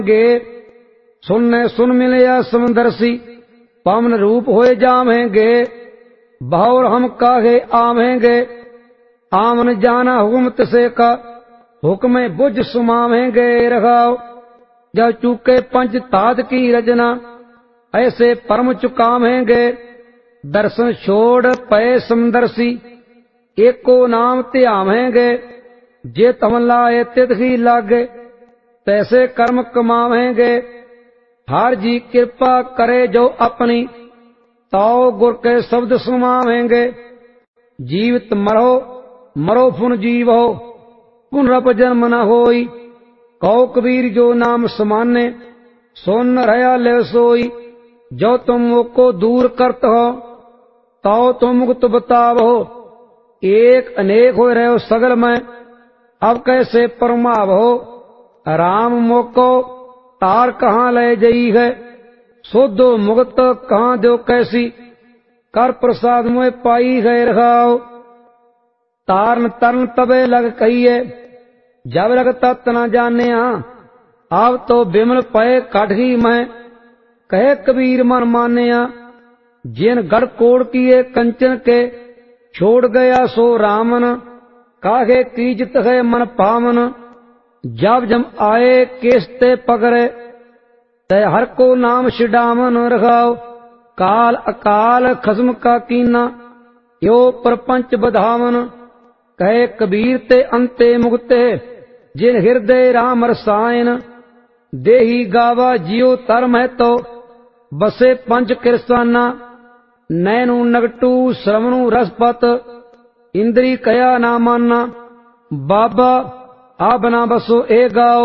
गे। सुनने सुन मिलया समदर्शी, पावन रूप होए जामेंगे। बहुर हम काहे आवेंगे, आमन जाना हुक्म तिसे का। हुक्म बुझ सुमावेंगे रखाओ। जब चूके पंच तात की रचना, ऐसे परम चुकावेंगे। दर्शन छोड़ पए समदर्शी, एको नाम ध्यावेंगे। जे तम लाए तित ही लागे, तैसे कर्म कमावेंगे। हर जी कृपा करे जो अपनी, ताओ गुर के शब्द सुनावेंगे। जीवित मरो मरो पुन जीव हो, पुनरप जन्म न होई। कहो कबीर जो नाम समाने, सोन रहा ले सोई। जो तुम को दूर करत हो, ताओ तुम मुक्त बतावो। एक अनेक हो रहे हो सगल में, अब कैसे परमाव हो। राम मोको तार कहाँ ले जई है, सोधो मुक्त कहाँ दो कैसी। कर प्रसाद मुझे पाई है रखाओ। तारन तरन तबे लग कहिए, जब लग तत् न जाने। अब तो बिमल पए काठी मैं, कहे कबीर मन माने। जिन गढ़ कोड़ किए कंचन के, छोड़ गया सो रामन। काहे कीजत है मन पावन, जब जम आए केसते पकड़े। तय हर को नाम छिड़ावन रखाओ। काल अकाल खसम का कीना, यो प्रपंच बधावन। कहे कबीर ते अंते मुक्ते, जिन हृदय राम रसायन। देही गावा जियो धर्म है तो, बसे पंच किरसाना। नैनु नगटू श्रवणु रसपत, इंद्री कया ना माना। बाबा आप ना बसो ए गाओ।